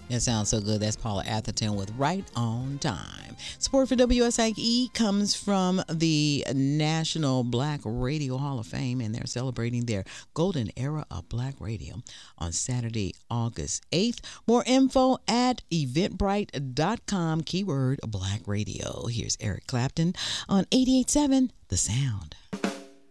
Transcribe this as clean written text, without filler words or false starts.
That sounds so good. That's Paula Atherton with Right on Time. Support for WSIE comes from the National Black Radio Hall of Fame, and they're celebrating their golden era of black radio on Saturday, August 8th. More info at eventbrite.com, keyword black radio. Here's Eric Clapton on 88.7 The Sound.